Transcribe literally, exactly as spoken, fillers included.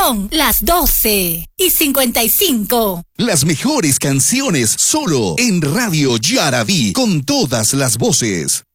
Son las doce y cincuenta y cinco. Las mejores canciones solo en Radio Yaraví, con todas las voces.